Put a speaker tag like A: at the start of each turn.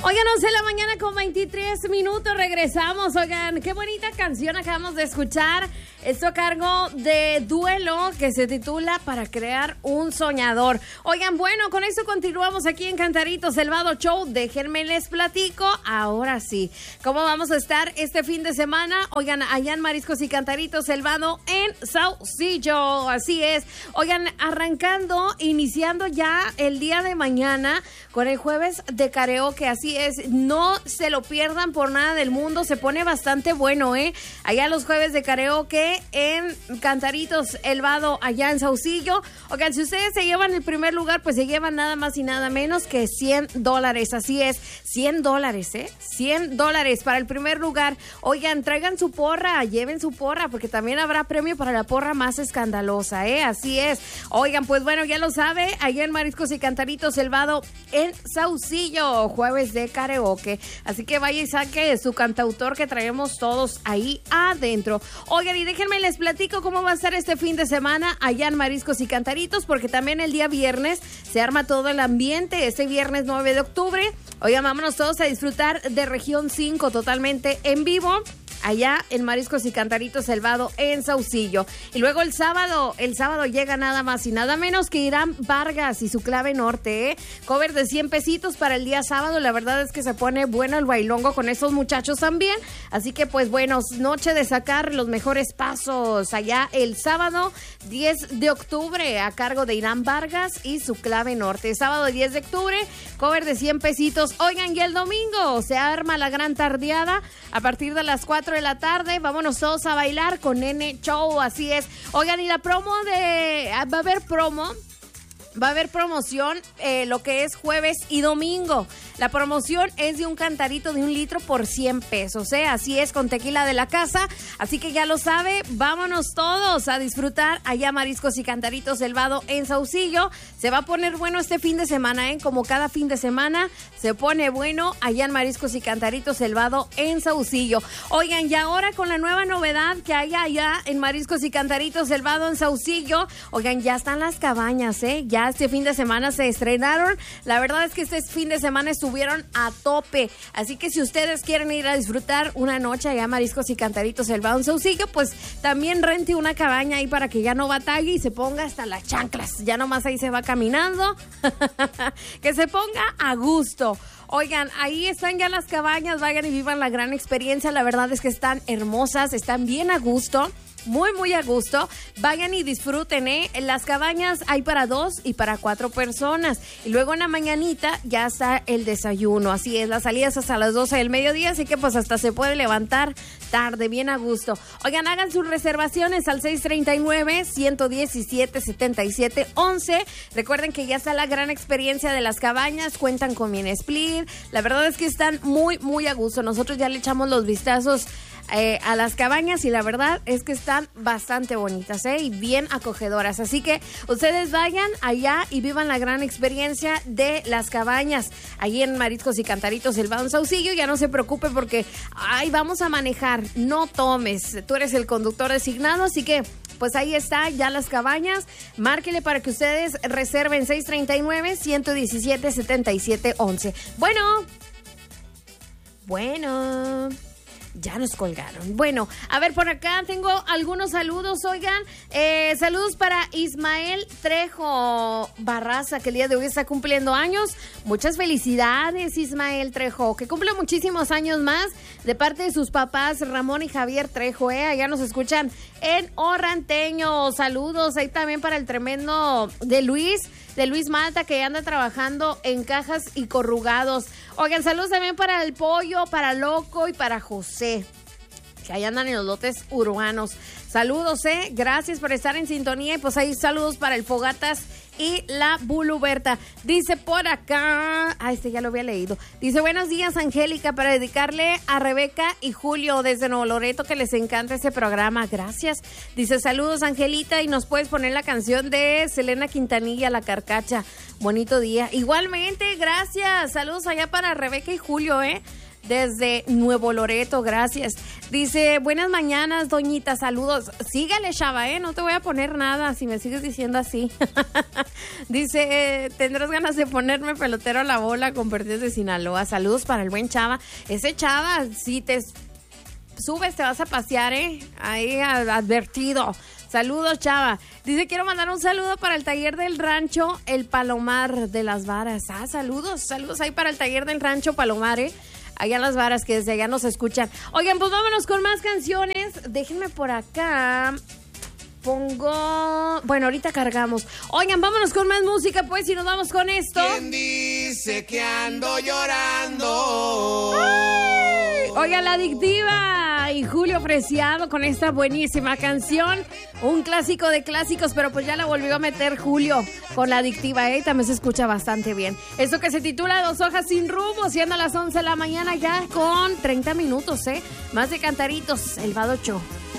A: Oigan, 11 de la mañana con 23 minutos, regresamos. Oigan, qué bonita canción acabamos de escuchar. Esto a cargo de Duelo, que se titula Para crear un soñador. Oigan, bueno, con esto continuamos aquí en Cantaritos El Vado Show. Déjenme les platico, ahora sí, cómo vamos a estar este fin de semana. Oigan, allá en Mariscos y Cantaritos El Vado en Saucillo, así es. Oigan, arrancando, iniciando ya el día de mañana con el jueves de karaoke, así es, no se lo pierdan por nada del mundo, se pone bastante bueno, allá los jueves de karaoke en Cantaritos El Vado, allá en Saucillo. Oigan, si ustedes se llevan el primer lugar, pues se llevan nada más y nada menos que $100, así es, $100, $100 para el primer lugar. Oigan, traigan su porra, lleven su porra, porque también habrá premio para la porra más escandalosa, así es. Oigan, pues bueno, ya lo sabe, allá en Mariscos y Cantaritos El Vado en Saucillo, jueves de karaoke, así que vaya y saque su cantautor que traemos todos ahí adentro. Oigan, y déjenme les platico cómo va a estar este fin de semana allá en Mariscos y Cantaritos, porque también el día viernes se arma todo el ambiente, este viernes 9 de octubre. Oigan, vámonos todos a disfrutar de Región 5 totalmente en vivo, allá en Mariscos y Cantaritos El Vado en Saucillo. Y luego el sábado llega nada más y nada menos que Irán Vargas y su Clave Norte, cover de 100 pesitos para el día sábado. La verdad es que se pone bueno el bailongo con esos muchachos también, así que pues bueno, noche de sacar los mejores pasos allá el sábado 10 de octubre a cargo de Irán Vargas y su Clave Norte. Sábado 10 de octubre, cover de 100 pesitos. Oigan, y el domingo se arma la gran tardeada a partir de las 4 de la tarde. Vámonos todos a bailar con Nene Show, así es. Oigan, y la promo va a haber promoción lo que es jueves y domingo. La promoción es de un cantarito de 1 litro por 100 pesos, así es, con tequila de la casa. Así que ya lo sabe, vámonos todos a disfrutar allá Mariscos y Cantaritos El Vado en Saucillo. Se va a poner bueno este fin de semana, como cada fin de semana se pone bueno allá en Mariscos y Cantaritos El Vado en Saucillo. Oigan, y ahora con la nueva novedad que hay allá en Mariscos y Cantaritos El Vado en Saucillo, oigan, ya están las cabañas, ya este fin de semana se estrenaron. La verdad es que este fin de semana estuvieron a tope, así que si ustedes quieren ir a disfrutar una noche allá a Mariscos y Cantaritos El Vado en Saucillo, pues también rente una cabaña ahí para que ya no batalle y se ponga hasta las chanclas, ya nomás ahí se va caminando, que se ponga a gusto. Oigan, ahí están ya las cabañas, vayan y vivan la gran experiencia. La verdad es que están hermosas, están bien a gusto, muy, muy a gusto. Vayan y disfruten, En las cabañas hay para 2 y para 4 personas. Y luego en la mañanita ya está el desayuno. Así es, la salida es hasta las 12 del mediodía, así que pues hasta se puede levantar tarde, bien a gusto. Oigan, hagan sus reservaciones al 639-117-7711. Recuerden que ya está la gran experiencia de las cabañas, cuentan con Mini Split. La verdad es que están muy, muy a gusto. Nosotros ya le echamos los vistazos a las cabañas y la verdad es que están bastante bonitas, y bien acogedoras, así que ustedes vayan allá y vivan la gran experiencia de las cabañas allí en Mariscos y Cantaritos El Vado en Saucillo. Ya no se preocupe porque vamos a manejar, no tomes, tú eres el conductor designado, así que pues ahí está ya las cabañas. Márquele para que ustedes reserven 639-117-7711. Bueno, ya nos colgaron. Bueno, a ver, por acá tengo algunos saludos, oigan. Saludos para Ismael Trejo Barraza, que el día de hoy está cumpliendo años. Muchas felicidades, Ismael Trejo, que cumple muchísimos años más, de parte de sus papás Ramón y Javier Trejo, allá nos escuchan en Orranteño. Saludos ahí también para el tremendo de Luis Malta, que anda trabajando en cajas y corrugados. Oigan, saludos también para el Pollo, para Loco y para José, que ahí andan en los lotes urbanos. Saludos, gracias por estar en sintonía. Y pues ahí saludos para el Fogatas y la Buluberta. Dice por acá, este ya lo había leído. Dice, buenos días, Angélica, para dedicarle a Rebeca y Julio desde Nuevo Loreto, que les encanta ese programa. Gracias. Dice, saludos, Angelita, y nos puedes poner la canción de Selena Quintanilla, La Carcacha. Bonito día. Igualmente, gracias. Saludos allá para Rebeca y Julio, desde Nuevo Loreto, gracias. Dice, buenas mañanas, doñita, saludos. Sígale, chava, no te voy a poner nada si me sigues diciendo así. Dice, tendrás ganas de ponerme pelotero a la bola con Perdidos de Sinaloa. Saludos para el buen Chava. Ese Chava, si te subes, te vas a pasear, ahí advertido. Saludos, Chava. Dice, quiero mandar un saludo para el taller del rancho El Palomar de Las Varas. Saludos ahí para el taller del rancho Palomar, allá en Las Varas, que desde allá nos escuchan. Oigan, pues vámonos con más canciones. Déjenme por acá. Bueno, ahorita cargamos. Oigan, vámonos con más música, pues, y nos vamos con esto.
B: ¿Quién dice que ando llorando?
A: ¡Ay! Oigan, La Adictiva y Julio Preciado con esta buenísima canción. Un clásico de clásicos, pero pues ya la volvió a meter Julio con La Adictiva, también se escucha bastante bien. Esto que se titula Dos hojas sin rumbo, siendo a las 11 de la mañana ya con 30 minutos, más de cantaritos, el Vado Show.